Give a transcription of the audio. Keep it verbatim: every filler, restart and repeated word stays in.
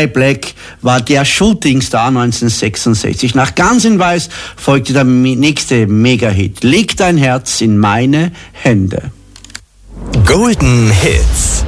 Ray Black war der Shootingstar neunzehnhundertsechsundsechzig. Nach Guns N' Weiß folgte der nächste Mega-Hit. Leg dein Herz in meine Hände. Golden Hits.